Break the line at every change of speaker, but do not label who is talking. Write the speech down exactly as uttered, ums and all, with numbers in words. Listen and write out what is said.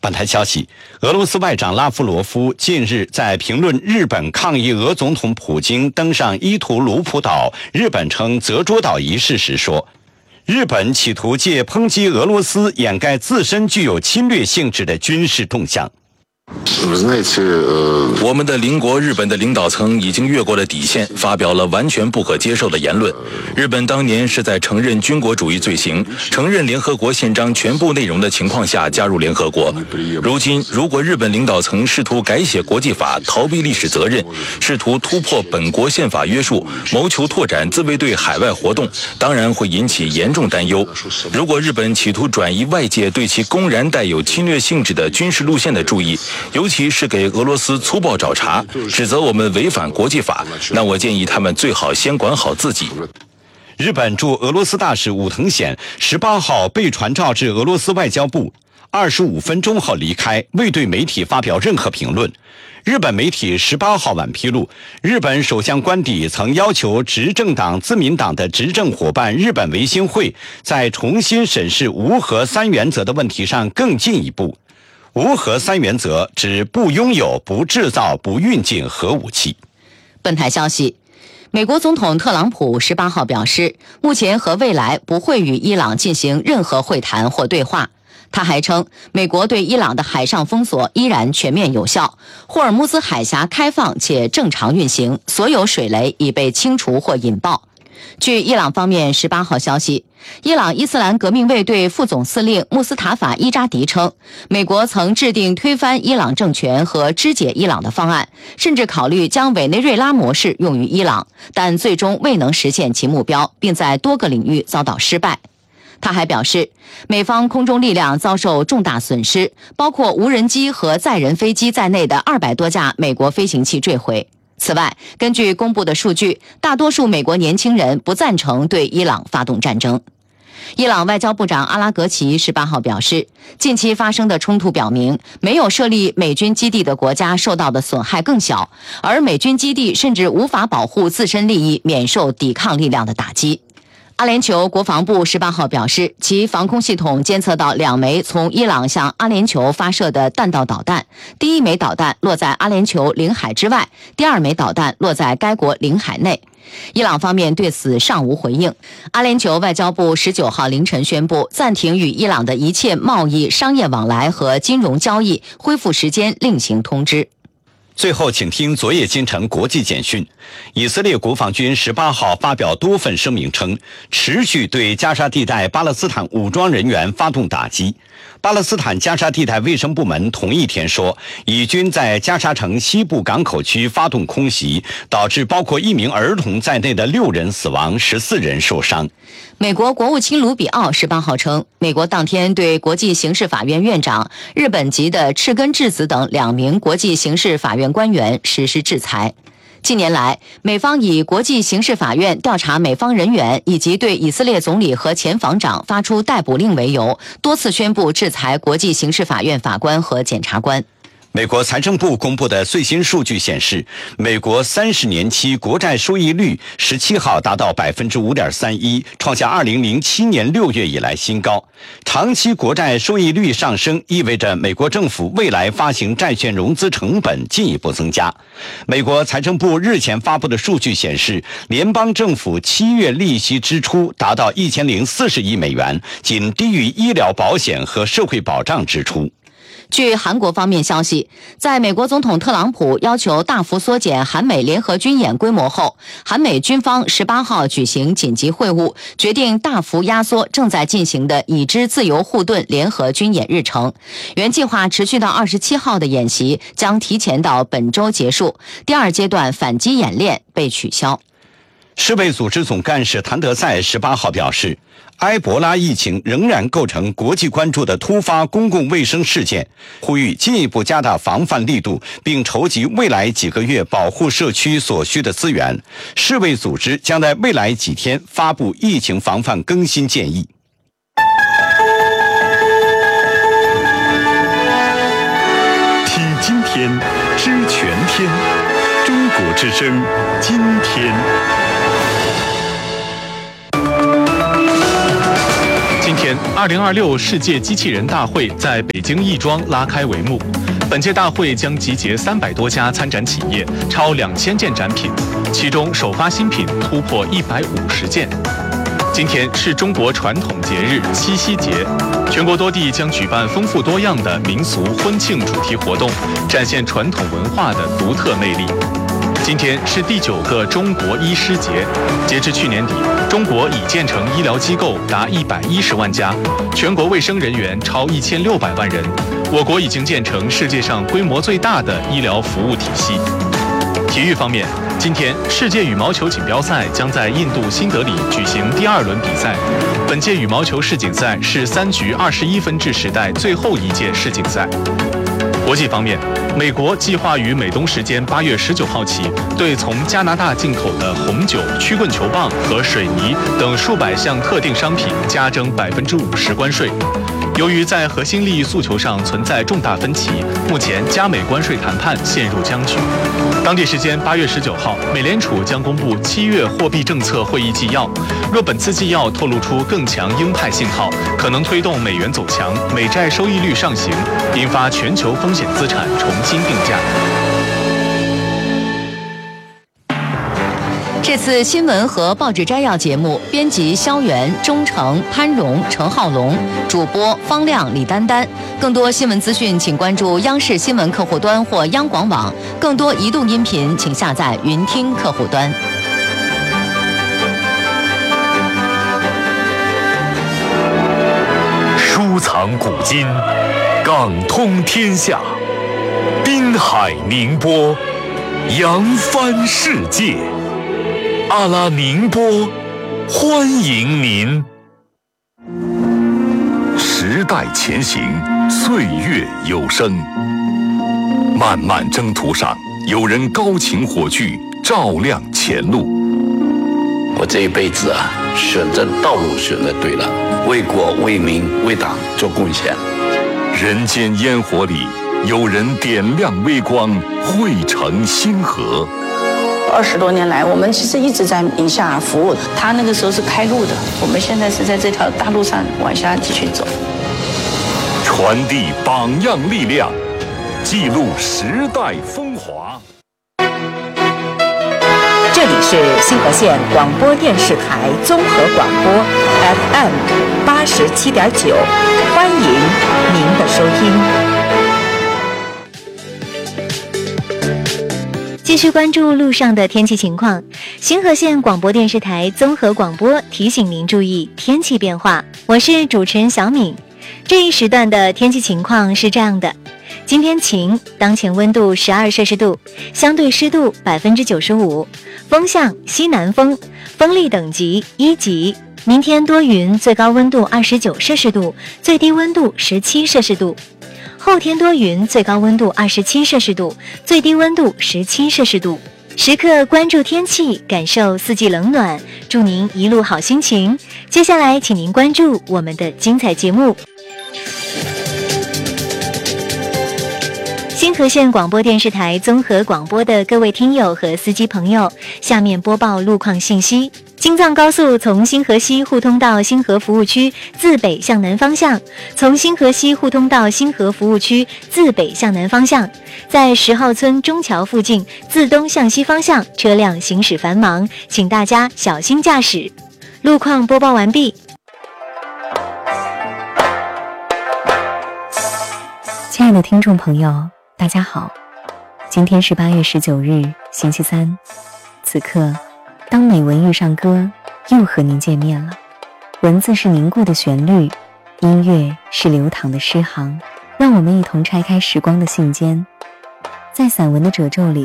本台消息，俄罗斯外长拉夫罗夫近日在评论日本抗议俄总统普京登上伊图卢普岛，日本称泽捉岛一事时说，日本企图借抨击俄罗斯掩盖自身具有侵略性质的军事动向。
我们的邻国日本的领导层已经越过了底线，发表了完全不可接受的言论。日本当年是在承认军国主义罪行、承认联合国宪章全部内容的情况下加入联合国。如今，如果日本领导层试图改写国际法、逃避历史责任，试图突破本国宪法约束，谋求拓展自卫队海外活动，当然会引起严重担忧。如果日本企图转移外界对其公然带有侵略性质的军事路线的注意，尤其是给俄罗斯粗暴找茬，指责我们违反国际法，那我建议他们最好先管好自己。
日本驻俄罗斯大使武藤显十八号被传召至俄罗斯外交部，二十五分钟后离开，未对媒体发表任何评论。日本媒体十八号晚披露，日本首相官邸曾要求执政党自民党的执政伙伴日本维新会在重新审视无核三原则的问题上更进一步。无核三原则指不拥有、不制造、不运进核武器。
本台消息，美国总统特朗普十八号表示，目前和未来不会与伊朗进行任何会谈或对话。他还称，美国对伊朗的海上封锁依然全面有效，霍尔木兹海峡开放且正常运行，所有水雷已被清除或引爆。据伊朗方面十八号消息，伊朗伊斯兰革命卫队副总司令穆斯塔法·伊扎迪称，美国曾制定推翻伊朗政权和肢解伊朗的方案，甚至考虑将委内瑞拉模式用于伊朗，但最终未能实现其目标，并在多个领域遭到失败。他还表示，美方空中力量遭受重大损失，包括无人机和载人飞机在内的二百多架美国飞行器坠毁。此外，根据公布的数据，大多数美国年轻人不赞成对伊朗发动战争。伊朗外交部长阿拉格齐十八号表示，近期发生的冲突表明，没有设立美军基地的国家受到的损害更小，而美军基地甚至无法保护自身利益免受抵抗力量的打击。阿联酋国防部十八号表示，其防空系统监测到两枚从伊朗向阿联酋发射的弹道导弹，第一枚导弹落在阿联酋领海之外，第二枚导弹落在该国领海内。伊朗方面对此尚无回应。阿联酋外交部十九号凌晨宣布，暂停与伊朗的一切贸易、商业往来和金融交易，恢复时间另行通知。
最后，请听昨夜今晨国际简讯。以色列国防军十八号发表多份声明称，持续对加沙地带巴勒斯坦武装人员发动打击。巴勒斯坦加沙地带卫生部门同一天说，以军在加沙城西部港口区发动空袭，导致包括一名儿童在内的六人死亡，十四人受伤。
美国国务卿卢比奥十八号称，美国当天对国际刑事法院院长、日本籍的赤根智子等两名国际刑事法院官员实施制裁。近年来，美方以国际刑事法院调查美方人员以及对以色列总理和前防长发出逮捕令为由，多次宣布制裁国际刑事法院法官和检察官。
美国财政部公布的最新数据显示，美国三十年期国债收益率十七号达到百分之五点三一，创下二零零七年六月以来新高。长期国债收益率上升，意味着美国政府未来发行债券融资成本进一步增加。美国财政部日前发布的数据显示，联邦政府七月利息支出达到一千零四十亿美元，仅低于医疗保险和社会保障支出。
据韩国方面消息，在美国总统特朗普要求大幅缩减韩美联合军演规模后，韩美军方十八号举行紧急会晤，决定大幅压缩正在进行的已知自由护盾联合军演日程。原计划持续到二十七号的演习将提前到本周结束，第二阶段反击演练被取消。
世卫组织总干事谭德赛十八号表示，埃博拉疫情仍然构成国际关注的突发公共卫生事件，呼吁进一步加大防范力度，并筹集未来几个月保护社区所需的资源。世卫组织将在未来几天发布疫情防范更新建议。
听今天，知全天，中国之声，今天。今天二
二零二六世界机器人大会在北京亦庄拉开帷幕。本届大会将集结三百多家参展企业，超两千件展品，其中首发新品突破一百五十件。今天是中国传统节日七夕节，全国多地将举办丰富多样的民俗婚庆主题活动，展现传统文化的独特魅力。今天是第九个中国医师节，截至去年底，中国已建成医疗机构达一百一十万家，全国卫生人员超一千六百万人。我国已经建成世界上规模最大的医疗服务体系。体育方面，今天世界羽毛球锦标赛将在印度新德里举行第二轮比赛。本届羽毛球世锦赛是三局二十一分制时代最后一届世锦赛。国际方面，美国计划于美东时间八月十九号起，对从加拿大进口的红酒、曲棍球棒和水泥等数百项特定商品加征百分之五十关税。由于在核心利益诉求上存在重大分歧，目前加美关税谈判陷入僵局。当地时间八月十九号，美联储将公布七月货币政策会议纪要。若本次纪要透露出更强鹰派信号，可能推动美元走强，美债收益率上行，引发全球风险资产重新定价。
这次新闻和报纸摘要节目，编辑肖元、钟诚、潘荣、陈浩龙，主播方亮、李丹丹。更多新闻资讯，请关注央视新闻客户端或央广网。更多移动音频，请下载云听客户端。
收藏古今，港通天下，滨海宁波，扬帆世界。阿拉宁波，欢迎您！时代前行，岁月有声。漫漫征途上，有人高擎火炬，照亮前路。
我这一辈子啊，选择道路选择对了，为国为民为党做贡献。
人间烟火里，有人点亮微光，汇成星河。
二十多年来，我们其实一直在宁夏服务。他那个时候是开路的，我们现在是在这条大路上往下继续走，
传递榜样力量，记录时代风华。
这里是新河县广播电视台综合广播 F M 八十七点九，欢迎您的收听。
继续关注路上的天气情况。新河县广播电视台综合广播提醒您注意天气变化。我是主持人小敏。这一时段的天气情况是这样的：今天晴，当前温度十二摄氏度，相对湿度百分之九十五，风向西南风，风力等级一级。明天多云，最高温度二十九摄氏度，最低温度十七摄氏度。后天多云，最高温度二十七摄氏度，最低温度十七摄氏度。时刻关注天气，感受四季冷暖，祝您一路好心情。接下来请您关注我们的精彩节目。新河县广播电视台综合广播的各位听友和司机朋友，下面播报路况信息。京藏高速从新河西互通到新河服务区自北向南方向，从新河西互通到新河服务区自北向南方向，在十号村中桥附近自东向西方向车辆行驶繁忙，请大家小心驾驶。路况播报完毕。
亲爱的听众朋友，大家好，今天是八月十九日，星期三。此刻，当美文遇上歌，又和您见面了。文字是凝固的旋律，音乐是流淌的诗行，让我们一同拆开时光的信笺，在散文的褶皱里